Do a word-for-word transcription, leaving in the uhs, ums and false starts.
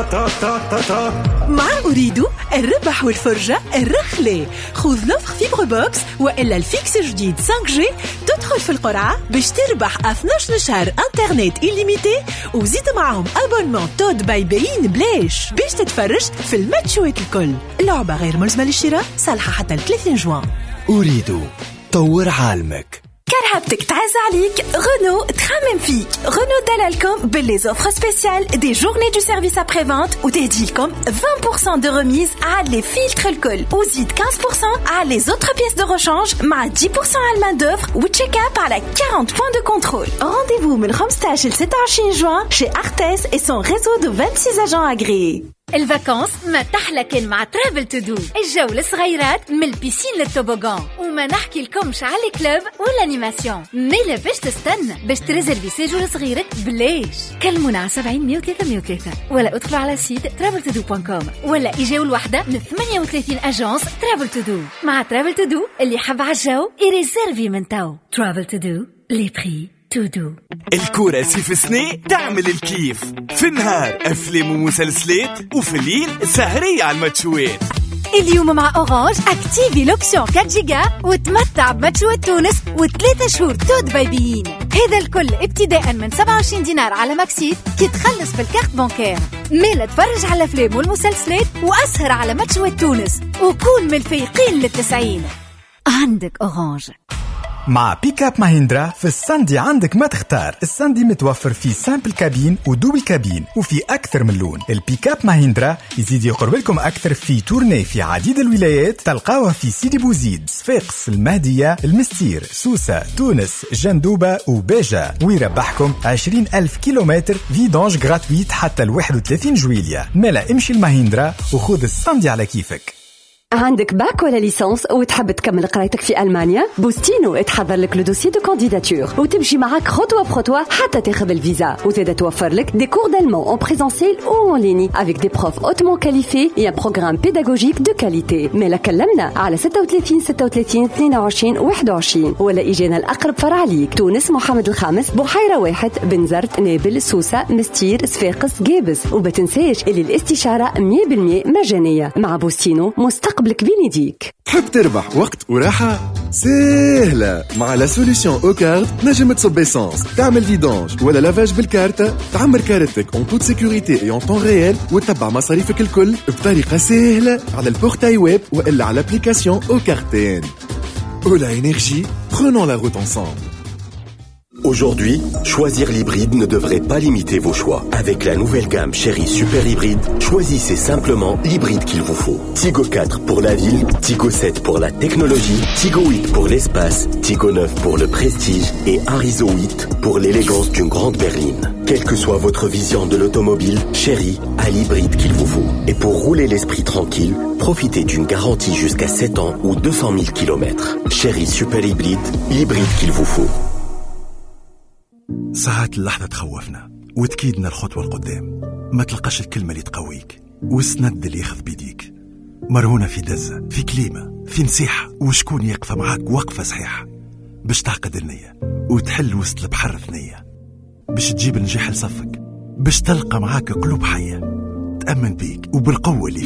تا تا تا تا. مع أريدو الربح والفرجة الرخلة. خذ لوفر فيبر بوكس وإلا الفيكس جديد خمسة جي، تدخل في القرعة باش تربح اثناش شهر انترنت إليميتي، وزيد معهم أبونمون تود باي بين بلاش باش تتفرج في الماتشوات الكل. اللعبة غير ملزمة للشراء، صالحة حتى ثلاثين جوان. أريدو طور عالمك. كرهبتك تعز عليك، غنو تخمم فيك. غنو دلالكم باللي زوفر سبيسيال دي جورني دو سيرفيس ابري فونت، وتهديلكم عشرة بالمية دو ريميز على لي فيلتر الكل، وزيد خمسة بالمية على لي زوتر بيس دو ريشانج، مع عشرة بالمية على الماء دوفر وتشيك اب على أربعين بوان دو كنترول. رونديفو من خمسطاش ل ستة وعشرين جوان chez Artes et son réseau de vingt-six agents agréés. الفاكانس ما تحلى كان مع ترافل تو دو. الجو للصغيرات من البيسين للتوبوغان، وما نحكي لكمش على الكلوب والانيماسيون. ميلا باش تستنى باش تريزرفي سيجور لصغيرك بلاش. كلمونا على سبعين مية وثلاثة مية وثلاثة، ولا ادخلوا على سيت ترافل تو دو دوت كوم، ولا اجاو الوحده من ثمانية وثلاثين اجانس ترافل تو دو. مع ترافل تو دو اللي حب على الجو يريزرفي من تو. ترافل تو دو، لي بري تودو. الكراسي في سنة تعمل الكيف، في النهار أفلام ومسلسلات، وفي الليل سهرية على الماتشوات. اليوم مع أورانج اكتيفي لوبسيون أربعة جيجا وتمتع بماتشوات تونس وثلاثة شهور تود بايبيين. هذا الكل ابتداء من سبعة وعشرين دينار على ماكسيت كي تخلص بالكارت بانكير. ميلا تفرج على الأفلام والمسلسلات وأسهر على ماتشوات تونس، وكون من الفايقين للتسعين. عندك أورانج. مع بيك اب ماهيندرا في الساندي عندك ما تختار. الساندي متوفر فيه سامبل كابين ودوبل كابين وفي أكثر من لون. البيك اب ماهيندرا يزيد يقرب لكم أكثر في تورني في عديد الولايات، تلقاوها في سيدي بوزيد، صفاقس، المهدية، المستير، سوسة، تونس، جندوبة وباجة، ويربحكم عشرين ألف كيلومتر فيدونج غراتويت حتى الواحد وثلاثين جويلية. مالا امشي الماهيندرا وخذ الساندي على كيفك. عندك باك ولا ليسانس وتحب تكمل قرايتك في ألمانيا؟ بوستينو تحضر لك لو دوسي دو كانديداتور وتمشي معاك خطوة بخطوة حتى تاخذ الفيزا، وزيادة توفر لك دي كور d'allemand en présentiel ou en ligne avec des profs hautement qualifiés et un programme pédagogique de qualité. مالا كلمنا على ستة وثلاثين ستة وثلاثين اثنين وعشرين واحد وعشرين، ولا إجينا الأقرب فرع ليك. تونس محمد الخامس، بحيرة واحد، بنزرت، نابل، سوسة، مستير، صفاقس، جابس. وبتنساش اللي الاستشارة مية بالمية مجانية. مع بوستينو مستقبل قبلك بين يديك. تحب تربح وقت وراحة؟ سهلة، مع لا سوليسيون او كارت نجم تصب اسانس، تعمل فيدانج ولا لافاج بالكارتة، تعمر كارتك اون توت سيكوريتي اي اون طون ريال، وتتبع مصاريفك الكل بطريقة سهلة على البورتاي ويب والا على l'application او كارتين. او لا énergie, prenons la route ensemble. Aujourd'hui, choisir l'hybride ne devrait pas limiter vos choix. Avec la nouvelle gamme Chery Super Hybride, choisissez simplement l'hybride qu'il vous faut. Tigo quatre pour la ville, Tigo sept pour la technologie, Tigo huit pour l'espace, Tigo neuf pour le prestige et Arizo huit pour l'élégance d'une grande berline. Quelle que soit votre vision de l'automobile, Chery a l'hybride qu'il vous faut. Et pour rouler l'esprit tranquille, profitez d'une garantie jusqu'à sept ans ou deux cent mille kilomètres. Chery Super Hybride, l'hybride qu'il vous faut. ساعات اللحظة تخوفنا وتكيدنا الخطوة القدام، ما تلقاش الكلمة اللي تقويك والسند اللي ياخذ بيديك. مرهونة في دزة، في كلمة، في نصيحة، وشكون يقف معاك وقفة صحيحة باش تعقد النية وتحل وسط البحر ثنية، باش تجيب النجاح لصفك، باش تلقى معاك قلوب حية تأمن بيك وبالقوة اللي